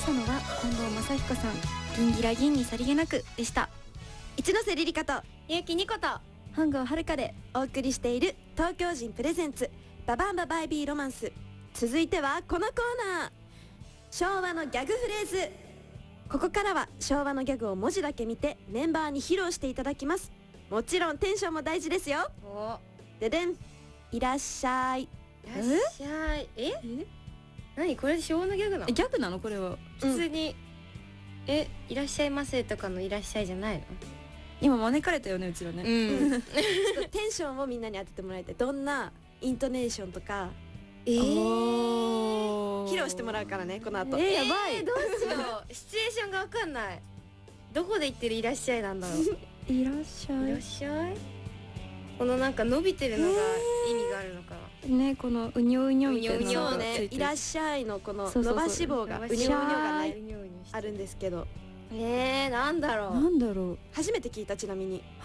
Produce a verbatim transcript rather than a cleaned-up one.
したのは近藤正彦さん、銀ギラ銀にさりげなくでした。 一ノ瀬リリカとゆうきにこと本郷遥でお送りしている東京人プレゼンツババンババイビーロマンス。続いてはこのコーナー、昭和のギャグフレーズ。ここからは昭和のギャグを文字だけ見てメンバーに披露していただきます。もちろんテンションも大事ですよ。 おででん、いらっしゃい。 いらっしゃい。ええ何これ昭和のギャグなの？ ギャグなのこれは。 普通に、うん、えいらっしゃいませとかのいらっしゃいじゃないの？ 今招かれたよねうちらね。 うんちょっとテンションをみんなに当ててもらいたい。どんなイントネーションとかえー、 披露してもらうからねこの後。 えー、やばい、 えー、どうしようシチュエーションがわかんない。どこで言ってるいらっしゃいなんだろういらっしゃいいらっしゃい。このなんか伸びてるのが意味があるのかな、 ね、このうにょうにょみたいなうにょうにょそうね、 のがついてるいらっしゃいのこのそうそうそう伸ばし棒がうにょうにょがなういにょうにょしてあるんですけど、 えー、なんだろう。 なんだろう。 初めて聞いた。ちなみに